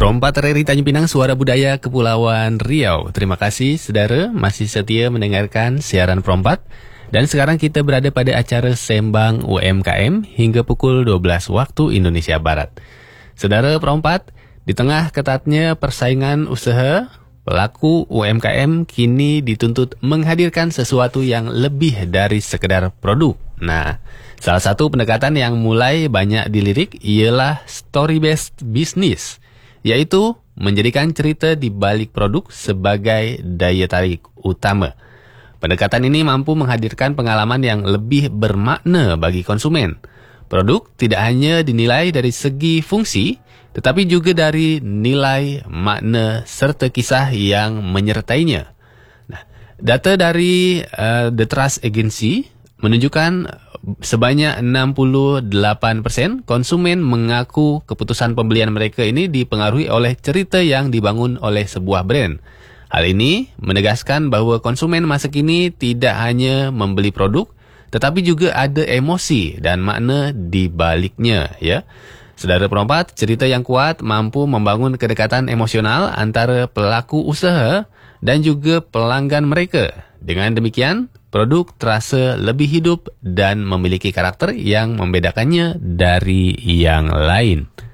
Perompat RRI Tanjung Pinang, Suara Budaya Kepulauan Riau. Terima kasih saudara masih setia mendengarkan siaran Perompat. Dan sekarang kita berada pada acara Sembang UMKM hingga pukul 12 waktu Indonesia Barat. Saudara Perompat, di tengah ketatnya persaingan usaha, pelaku UMKM kini dituntut menghadirkan sesuatu yang lebih dari sekedar produk. Nah, salah satu pendekatan yang mulai banyak dilirik ialah story-based business, yaitu menjadikan cerita di balik produk sebagai daya tarik utama. Pendekatan ini mampu menghadirkan pengalaman yang lebih bermakna bagi konsumen. Produk tidak hanya dinilai dari segi fungsi, tetapi juga dari nilai, makna serta kisah yang menyertainya. Nah, data dari The Trust Agency menunjukkan sebanyak 68% konsumen mengaku keputusan pembelian mereka ini dipengaruhi oleh cerita yang dibangun oleh sebuah brand. Hal ini menegaskan bahawa konsumen masa kini tidak hanya membeli produk, tetapi juga ada emosi dan makna di baliknya, ya. Saudara Perompat, cerita yang kuat mampu membangun kedekatan emosional antara pelaku usaha dan juga pelanggan mereka. Dengan demikian, produk terasa lebih hidup dan memiliki karakter yang membedakannya dari yang lain.